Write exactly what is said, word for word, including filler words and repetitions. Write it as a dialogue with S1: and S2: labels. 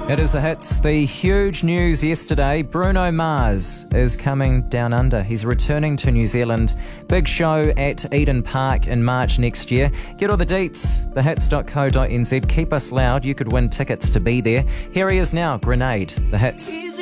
S1: It is the hits. The huge news yesterday, Bruno Mars is coming down under. He's returning to New Zealand. Big show at Eden Park in March next year. Get all the deets, the hits dot co dot n z. Keep us loud. You could win tickets to be there. Here he is now, Grenade, the hits.